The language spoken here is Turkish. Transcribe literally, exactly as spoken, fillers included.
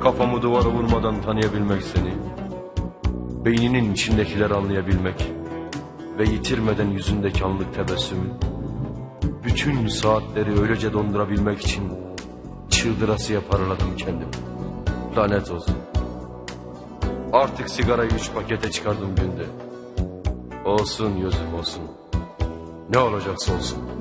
Kafamı duvara vurmadan tanıyabilmek seni, beyninin içindekileri anlayabilmek ve yitirmeden yüzündeki anlık tebessümü, bütün saatleri öylece dondurabilmek için çıldırasıya paraladım kendimi. Lanet olsun. Artık sigarayı üç pakete çıkardım günde. Olsun gözüm olsun. Ne olacaksa olsun.